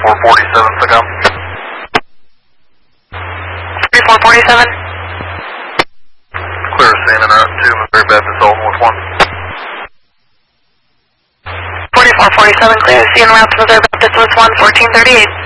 4447, pick up. 3447. Clear Santa Route 2, Missouri Baptist, all north 1. 4447, clear, CN route to Missouri Baptist, West 1, 1438.